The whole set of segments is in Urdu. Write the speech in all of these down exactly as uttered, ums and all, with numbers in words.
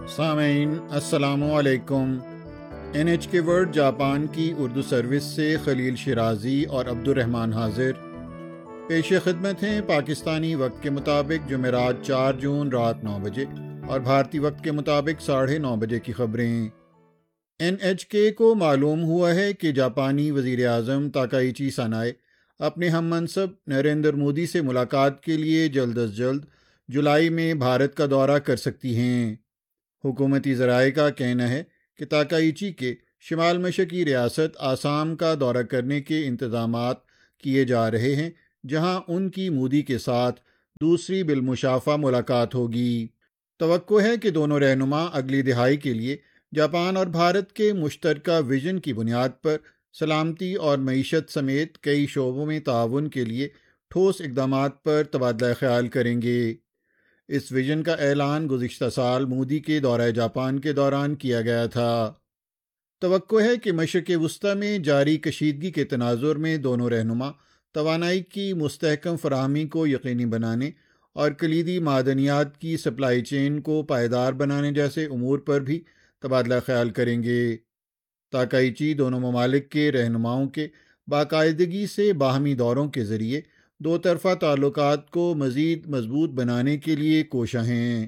سامعین السلام علیکم۔ این ایچ کے ورلڈ جاپان کی اردو سروس سے خلیل شیرازی اور عبد الرحمن حاضر پیش خدمت ہیں پاکستانی وقت کے مطابق جمعرات چار جون رات نو بجے اور بھارتی وقت کے مطابق ساڑھے نو بجے کی خبریں۔ این ایچ کے کو معلوم ہوا ہے کہ جاپانی وزیر اعظم تاکائیچی سانائے اپنے ہم منصب نریندر مودی سے ملاقات کے لیے جلد از جلد جولائی میں بھارت کا دورہ کر سکتی ہیں۔ حکومتی ذرائع کا کہنا ہے کہ تاکائیچی کے شمال مشرقی ریاست آسام کا دورہ کرنے کے انتظامات کیے جا رہے ہیں، جہاں ان کی مودی کے ساتھ دوسری بالمشافہ ملاقات ہوگی۔ توقع ہے کہ دونوں رہنما اگلی دہائی کے لیے جاپان اور بھارت کے مشترکہ وژن کی بنیاد پر سلامتی اور معیشت سمیت کئی شعبوں میں تعاون کے لیے ٹھوس اقدامات پر تبادلہ خیال کریں گے۔ اس وژن کا اعلان گزشتہ سال مودی کے دورہ جاپان کے دوران کیا گیا تھا۔ توقع ہے کہ مشرق وسطی میں جاری کشیدگی کے تناظر میں دونوں رہنما توانائی کی مستحکم فراہمی کو یقینی بنانے اور کلیدی معدنیات کی سپلائی چین کو پائیدار بنانے جیسے امور پر بھی تبادلہ خیال کریں گے۔ تاکائیچی دونوں ممالک کے رہنماؤں کے باقاعدگی سے باہمی دوروں کے ذریعے دو طرفہ تعلقات کو مزید مضبوط بنانے کے لیے کوشاں ہیں۔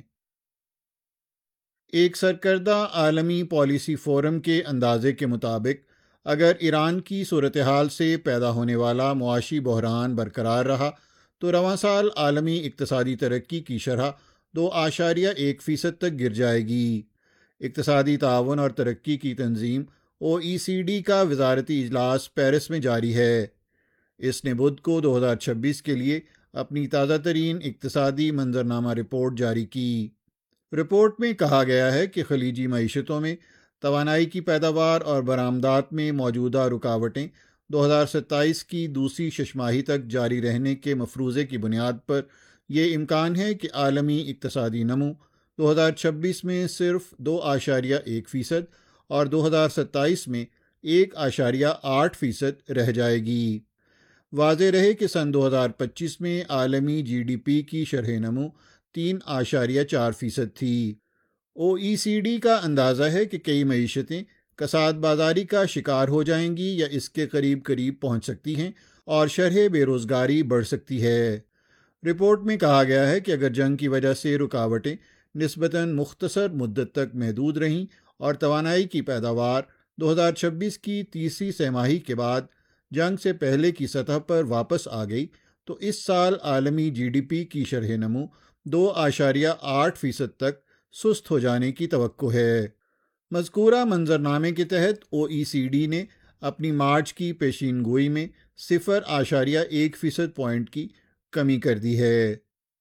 ایک سرکردہ عالمی پالیسی فورم کے اندازے کے مطابق اگر ایران کی صورتحال سے پیدا ہونے والا معاشی بحران برقرار رہا تو رواں سال عالمی اقتصادی ترقی کی شرح دو اعشاریہ ایک فیصد تک گر جائے گی۔ اقتصادی تعاون اور ترقی کی تنظیم او ای سی ڈی کا وزارتی اجلاس پیرس میں جاری ہے۔ اس نے بدھ کو دو ہزار چھبیس کے لیے اپنی تازہ ترین اقتصادی منظرنامہ رپورٹ جاری کی۔ رپورٹ میں کہا گیا ہے کہ خلیجی معیشتوں میں توانائی کی پیداوار اور برآمدات میں موجودہ رکاوٹیں دو ہزار ستائیس کی دوسری شش ماہی تک جاری رہنے کے مفروضے کی بنیاد پر یہ امکان ہے کہ عالمی اقتصادی نمو دو ہزار چھبیس میں صرف دو اعشاریہ ایک فیصد اور دو ہزار ستائیس میں ایک اعشاریہ آٹھ فیصد رہ جائے گی۔ واضح رہے کہ سن دو ہزار پچیس میں عالمی جی ڈی پی کی شرح نمو تین اعشاریہ چار فیصد تھی۔ او ای سی ڈی کا اندازہ ہے کہ کئی معیشتیں کساد بازاری کا شکار ہو جائیں گی یا اس کے قریب قریب پہنچ سکتی ہیں اور شرح بے روزگاری بڑھ سکتی ہے۔ رپورٹ میں کہا گیا ہے کہ اگر جنگ کی وجہ سے رکاوٹیں نسبتاً مختصر مدت تک محدود رہیں اور توانائی کی پیداوار دو ہزار چھبیس کی تیسری سہ ماہی کے بعد جنگ سے پہلے کی سطح پر واپس آ گئی تو اس سال عالمی جی ڈی پی کی شرح نمو دو اعشاریہ آٹھ فیصد تک سست ہو جانے کی توقع ہے۔ مذکورہ منظرنامے کے تحت او ای سی ڈی نے اپنی مارچ کی پیشین گوئی میں صفر اعشاریہ ایک فیصد پوائنٹ کی کمی کر دی ہے۔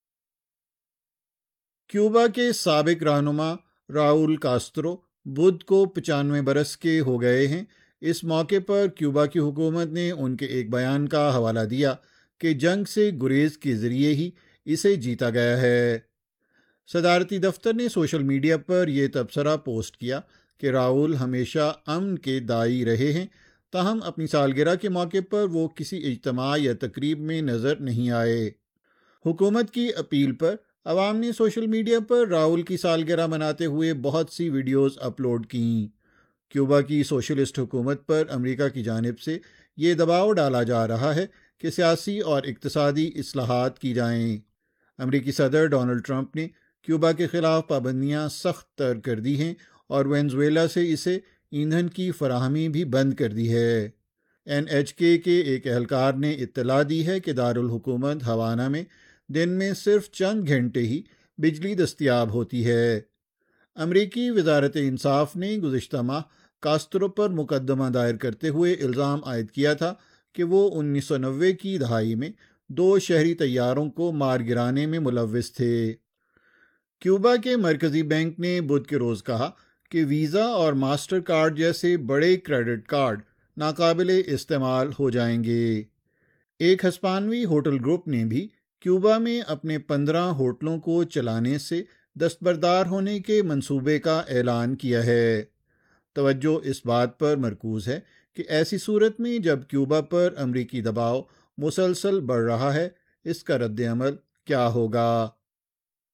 کیوبا کے سابق رہنما راؤل کاسترو بدھ کو پچانوے برس کے ہو گئے ہیں۔ اس موقع پر کیوبا کی حکومت نے ان کے ایک بیان کا حوالہ دیا کہ جنگ سے گریز کے ذریعے ہی اسے جیتا گیا ہے۔ صدارتی دفتر نے سوشل میڈیا پر یہ تبصرہ پوسٹ کیا کہ راؤل ہمیشہ امن کے داعی رہے ہیں، تاہم اپنی سالگرہ کے موقع پر وہ کسی اجتماع یا تقریب میں نظر نہیں آئے۔ حکومت کی اپیل پر عوام نے سوشل میڈیا پر راؤل کی سالگرہ مناتے ہوئے بہت سی ویڈیوز اپلوڈ کیں۔ کیوبا کی سوشلسٹ حکومت پر امریکہ کی جانب سے یہ دباؤ ڈالا جا رہا ہے کہ سیاسی اور اقتصادی اصلاحات کی جائیں۔ امریکی صدر ڈونلڈ ٹرمپ نے کیوبا کے خلاف پابندیاں سخت تر کر دی ہیں اور وینزویلا سے اسے ایندھن کی فراہمی بھی بند کر دی ہے۔ این ایچ کے کے ایک اہلکار نے اطلاع دی ہے کہ دارالحکومت ہوانا میں دن میں صرف چند گھنٹے ہی بجلی دستیاب ہوتی ہے۔ امریکی وزارت انصاف نے گزشتہ ماہ کاسترو پر مقدمہ دائر کرتے ہوئے الزام عائد کیا تھا کہ وہ انیس سو نوے کی دہائی میں دو شہری طیاروں کو مار گرانے میں ملوث تھے۔ کیوبا کے مرکزی بینک نے بدھ کے روز کہا کہ ویزا اور ماسٹر کارڈ جیسے بڑے کریڈٹ کارڈ ناقابل استعمال ہو جائیں گے۔ ایک ہسپانوی ہوٹل گروپ نے بھی کیوبا میں اپنے پندرہ ہوٹلوں کو چلانے سے دستبردار ہونے کے منصوبے کا اعلان کیا ہے۔ توجہ اس بات پر مرکوز ہے کہ ایسی صورت میں جب کیوبا پر امریکی دباؤ مسلسل بڑھ رہا ہے، اس کا رد عمل کیا ہوگا۔